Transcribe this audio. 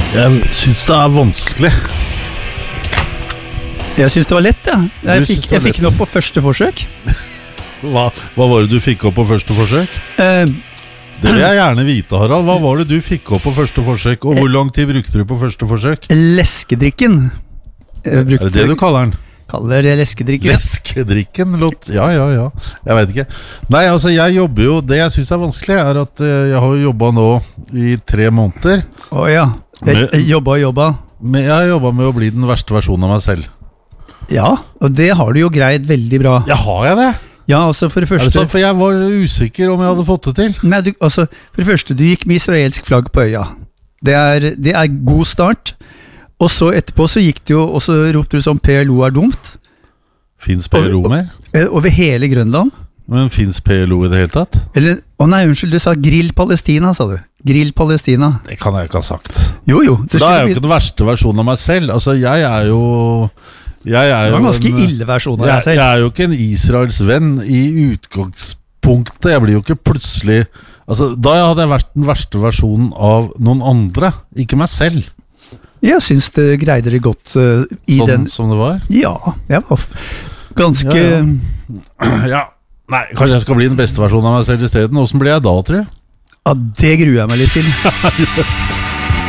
Jeg synes det vanskelig. Jeg synes det var lett, ja. Jeg fikk den opp på første forsøk. Hva var det du fikk opp på første forsøk? Det vil jeg gjerne vite, Harald. Hva var det du fikk opp på første forsøk, og hvor lang tid brukte du på første forsøk? Leskedrikken. Er det det du kaller den? Kaller det leskedrikken. Leskedrikken? Ja. Jeg vet ikke. Nei, altså jeg jobber jo. Det jeg synes er vanskelig er at jeg har jobbet nå i 3 måneder. Åja, jobba. Men jeg har jobbet med å bli den verste versjonen av meg selv. Ja, og det har du jo greid veldig bra. Ja, har jeg det? Ja, altså for det første... Er det sånn, for jeg var usikker om jeg hadde fått det til? Nei, for det første, du gikk med israelsk flagg på øya. Det er god start. Og så etterpå så gikk det jo, og så ropte du sånn PLO er dumt. Finns PLO mer? Over hele Grønland. Men finns PLO i det hele tatt? Nei, unnskyld, du sa Grill Palestina, sa du. Grill Palestina. Det kan jeg ikke ha sagt. Jo. Da er jeg jo ikke den verste versjonen av meg selv. Altså, jeg er jo... Det var en ganske ille versjon av deg selv. Jeg er jo ikke en Israels venn i utgangspunktet. Jeg blir jo ikke plutselig... Altså, da hadde jeg vært den verste versjonen av noen andre, ikke meg selv. Jeg synes det greide det godt som det var? Ja, jeg var ganske... Ja. Nei, kanskje jeg skal bli den beste versjonen av meg selv i stedet. Hvordan blir jeg da, tror jeg? Ja, det gruer jeg meg litt til.